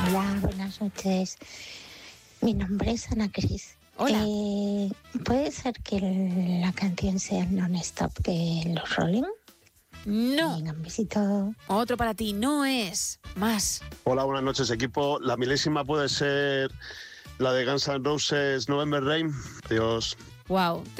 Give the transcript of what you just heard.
Hola, buenas noches. Mi nombre es Ana Cris. Hola. ¿Puede ser que la canción sea Non-Stop de los Rolling? No. Venga, un besito. Otro para ti. No es. Más. Hola, buenas noches, equipo. La milésima puede ser la de Guns N' Roses, November Rain. Adiós. Wow.